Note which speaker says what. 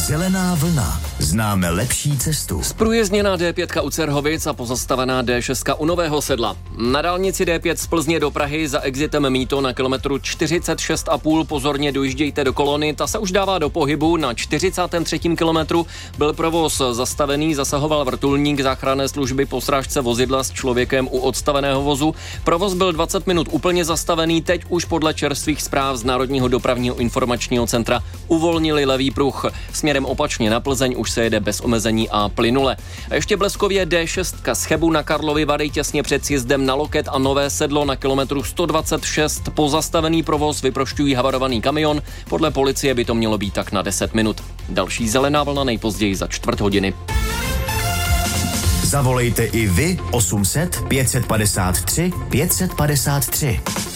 Speaker 1: Zelená vlna. Známe lepší cestu.
Speaker 2: Zprůjezdněná D5 u Cerhovic a pozastavená D6 u Nového Sedla. Na dálnici D5 z Plzně do Prahy za exitem Mýto na kilometru 46,5 pozorně dojíždějte do kolony. Ta se už dává do pohybu. Na 43. kilometru byl provoz zastavený, zasahoval vrtulník záchranné služby po srážce vozidla s člověkem u odstaveného vozu. Provoz byl 20 minut úplně zastavený, teď už podle čerstvých zpráv z Národního dopravního informačního centra uvolnili levý pruh. Směrem opačně na Plzeň už se jede bez omezení a plynule. A ještě bleskově D6 z Chebu na Karlovy Vary těsně před sjezdem na Loket a Nové Sedlo na kilometru 126. Pozastavený provoz vyprošťují havarovaný kamion. Podle policie by to mělo být tak na 10 minut. Další zelená vlna nejpozději za 4 hodiny.
Speaker 1: Zavolejte i vy 800 553 553.